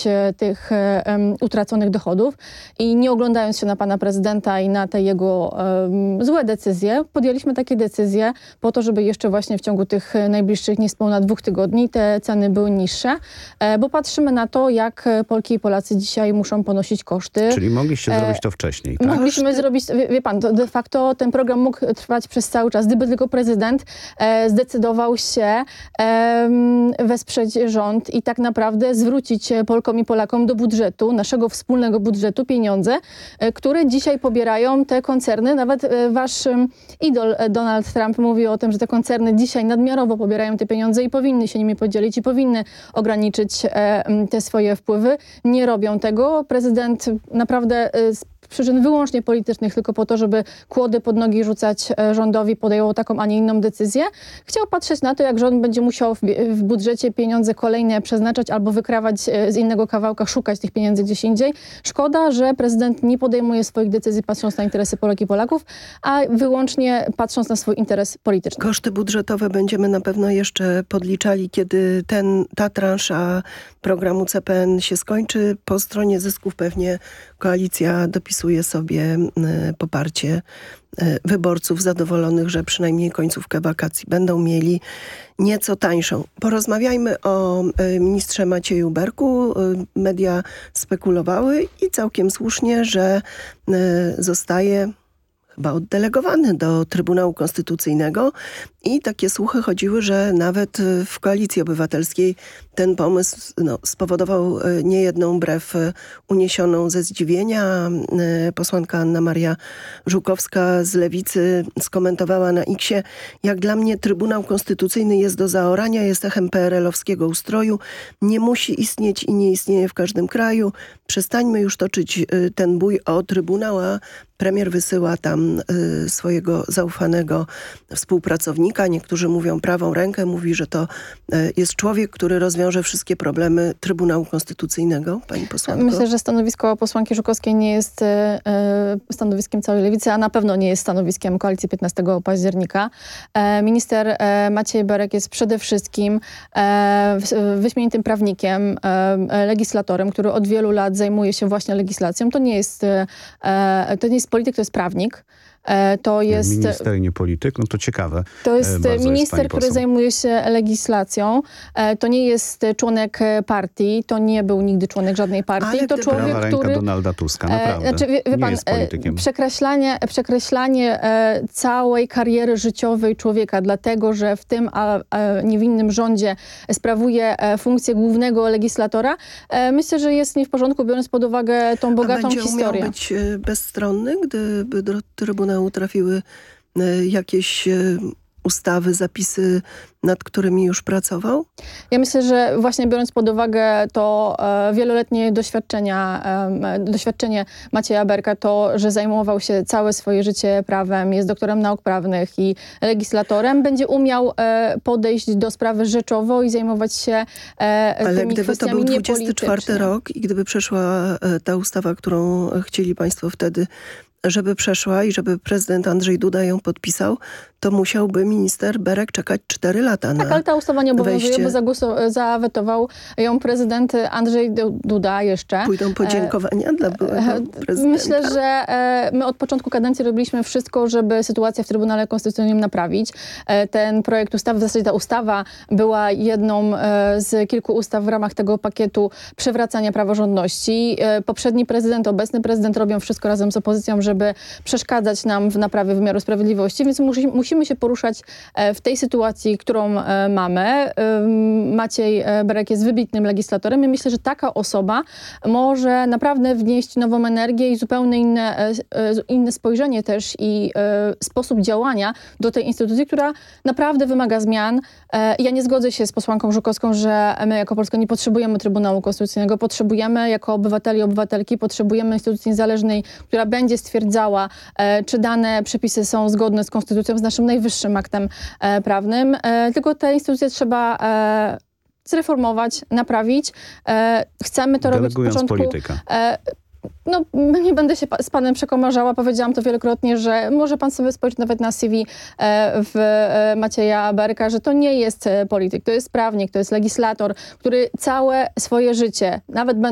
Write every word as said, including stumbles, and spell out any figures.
tych um, utraconych dochodów i nie oglądając się na pana prezydenta i na te jego um, złe decyzje, podjęliśmy takie decyzje po to, żeby jeszcze właśnie w ciągu tych najbliższych niespełna dwóch tygodni te ceny były niższe, e, bo patrzymy na to, jak Polki i Polacy dzisiaj muszą ponosić koszty. Czyli mogliście e, zrobić to wcześniej, tak? Mogliśmy koszty... zrobić, wie, wie pan, to de facto ten program mógł trwać przez cały czas, gdyby tylko prezydent e, zdecydował się e, wesprzeć rząd i tak naprawdę zwrócić Polkom i Polakom do budżetu, naszego wspólnego budżetu, pieniądze, e, które dzisiaj pobierają te koncerny. Nawet e, wasz e, idol e, Donald Trump mówi o tym, że te koncerny dzisiaj nadmiarowo pobierają te pieniądze i powinny się nimi podzielić i powinny ograniczyć e, te swoje wpływy. Nie robią tego. Prezydent naprawdę e, z przyczyn wyłącznie politycznych, tylko po to, żeby kłody pod nogi rzucać rządowi, podejmował taką, a nie inną decyzję. Chciał patrzeć na to, jak rząd będzie musiał w, w budżecie pieniądze kolejne przeznaczać albo wykrawać z innego kawałka, szukać tych pieniędzy gdzieś indziej. Szkoda, że prezydent nie podejmuje swoich decyzji patrząc na interesy Polek i Polaków, a wyłącznie patrząc na swój interes polityczny. Koszty budżetowe będziemy na pewno jeszcze podliczali, kiedy ten, ta transza programu C P N się skończy. Po stronie zysków pewnie koalicja dopisuje sobie y, poparcie y, wyborców zadowolonych, że przynajmniej końcówkę wakacji będą mieli nieco tańszą. Porozmawiajmy o y, ministrze Macieju Berku. Y, media spekulowały i całkiem słusznie, że y, zostaje chyba oddelegowany do Trybunału Konstytucyjnego i takie słuchy chodziły, że nawet w Koalicji Obywatelskiej ten pomysł no, spowodował niejedną brew uniesioną ze zdziwienia. Posłanka Anna Maria Żukowska z Lewicy skomentowała na X-ie: jak dla mnie Trybunał Konstytucyjny jest do zaorania, jest echem P R L-owskiego ustroju, nie musi istnieć i nie istnieje w każdym kraju. Przestańmy już toczyć ten bój o Trybunał, a premier wysyła tam y, swojego zaufanego współpracownika. Niektórzy mówią prawą rękę. Mówi, że to y, jest człowiek, który rozwiąże wszystkie problemy Trybunału Konstytucyjnego. Pani posłanko? Myślę, że stanowisko posłanki Żukowskiej nie jest y, y, stanowiskiem całej Lewicy, a na pewno nie jest stanowiskiem Koalicji piętnastego października. E, minister e, Maciej Berek jest przede wszystkim e, wyśmienitym prawnikiem, e, legislatorem, który od wielu lat zajmuje się właśnie legislacją. To nie jest, e, to nie jest polityk, to jest prawnik. To jest minister, nie polityk, no to ciekawe. To jest Bardzo minister, jest który zajmuje się legislacją. To nie jest członek partii, to nie był nigdy członek żadnej partii. Ale to człowiek, prawa ręka który... Donalda Tuska, naprawdę. Znaczy, wie, wie nie pan, jest politykiem. Przekreślanie, przekreślanie całej kariery życiowej człowieka, dlatego że w tym a, a niewinnym rządzie sprawuje funkcję głównego legislatora, myślę, że jest nie w porządku, biorąc pod uwagę tą bogatą a będzie historię. Umiał być bezstronny, gdyby do Trybunału trafiły jakieś ustawy, zapisy, nad którymi już pracował? Ja myślę, że właśnie biorąc pod uwagę to e, wieloletnie doświadczenia, e, doświadczenie Macieja Berka, to, że zajmował się całe swoje życie prawem, jest doktorem nauk prawnych i legislatorem, będzie umiał e, podejść do sprawy rzeczowo i zajmować się e, Ale tymi gdyby to był dwudziesty czwarty rok i gdyby przeszła e, ta ustawa, którą chcieli państwo wtedy, żeby przeszła i żeby prezydent Andrzej Duda ją podpisał, to musiałby minister Berek czekać cztery lata na Tak, ale ta ustawa nie obowiązuje, wejście. bo zagłosował, zawetował ją prezydent Andrzej Duda jeszcze. Pójdą podziękowania e, dla byłego prezydenta? Myślę, że e, my od początku kadencji robiliśmy wszystko, żeby sytuację w Trybunale Konstytucyjnym naprawić. E, ten projekt ustawy, w zasadzie ta ustawa była jedną e, z kilku ustaw w ramach tego pakietu przywracania praworządności. E, poprzedni prezydent, obecny prezydent robią wszystko razem z opozycją, żeby przeszkadzać nam w naprawie wymiaru sprawiedliwości, więc musi, musimy się poruszać w tej sytuacji, którą mamy. Maciej Berek jest wybitnym legislatorem i myślę, że taka osoba może naprawdę wnieść nową energię i zupełnie inne, inne spojrzenie też i sposób działania do tej instytucji, która naprawdę wymaga zmian. Ja nie zgodzę się z posłanką Żukowską, że my jako Polska nie potrzebujemy Trybunału Konstytucyjnego. Potrzebujemy jako obywateli i obywatelki, potrzebujemy instytucji niezależnej, która będzie stwierdzała, czy dane przepisy są zgodne z konstytucją, z naszym najwyższym aktem prawnym. Tylko te instytucje trzeba zreformować, naprawić. Chcemy to robić od początku. Polityka. No, nie będę się z panem przekomarzała, powiedziałam to wielokrotnie, że może pan sobie spojrzeć nawet na C V w Macieja Berka, że to nie jest polityk, to jest prawnik, to jest legislator, który całe swoje życie, nawet